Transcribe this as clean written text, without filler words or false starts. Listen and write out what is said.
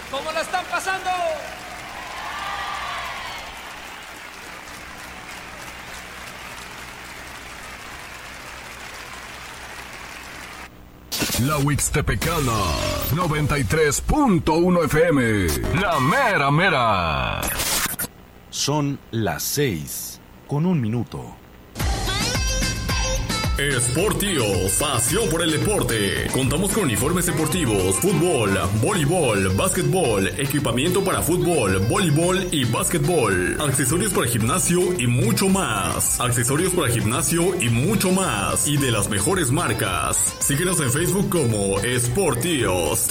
¿Cómo la están pasando? La Huixtepecana 93.1 FM. La mera mera. Son las 6:01. Sportios, pasión por el deporte. Contamos con uniformes deportivos, fútbol, voleibol, básquetbol, equipamiento para fútbol, voleibol y básquetbol, accesorios para gimnasio y mucho más. Accesorios para gimnasio y mucho más. Y de las mejores marcas. Síguenos en Facebook como Sportios.